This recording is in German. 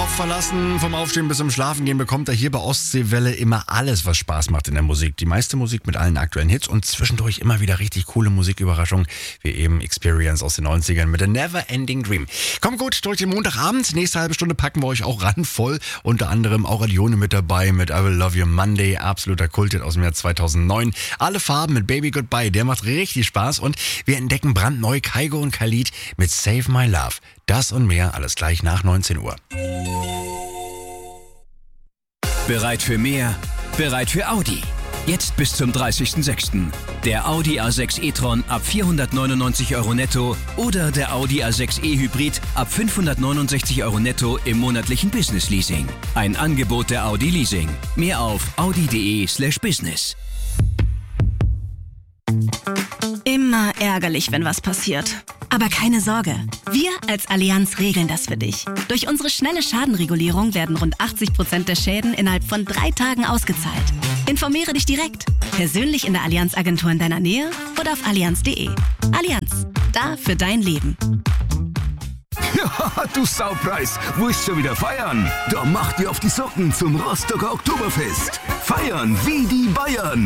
Kopf verlassen, vom Aufstehen bis zum Schlafengehen bekommt er hier bei Ostseewelle immer alles, was Spaß macht in der Musik. Die meiste Musik mit allen aktuellen Hits und zwischendurch immer wieder richtig coole Musiküberraschungen, wie eben Experience aus den 90ern mit der Never Ending Dream. Kommt gut durch den Montagabend. Nächste halbe Stunde packen wir euch auch ran voll. Unter anderem Aurelione mit dabei mit I Will Love You Monday, absoluter Kulthit aus dem Jahr 2009. Alle Farben mit Baby Goodbye, der macht richtig Spaß. Und wir entdecken brandneu Kygo und Khalid mit Save My Love. Das und mehr, alles gleich nach 19 Uhr. Bereit für mehr? Bereit für Audi. Jetzt bis zum 30.06. Der Audi A6 e-tron ab 499 € netto oder der Audi A6 e-Hybrid ab 569 € netto im monatlichen Business Leasing. Ein Angebot der Audi Leasing. Mehr auf audi.de/business. Immer ärgerlich, wenn was passiert. Aber keine Sorge, wir als Allianz regeln das für dich. Durch unsere schnelle Schadenregulierung werden rund 80% der Schäden innerhalb von 3 Tagen ausgezahlt. Informiere dich direkt, persönlich in der Allianz-Agentur in deiner Nähe oder auf allianz.de. Allianz, da für dein Leben. Ja, du Saupreis, willst schon wieder feiern? Da mach dir auf die Socken zum Rostocker Oktoberfest. Feiern wie die Bayern.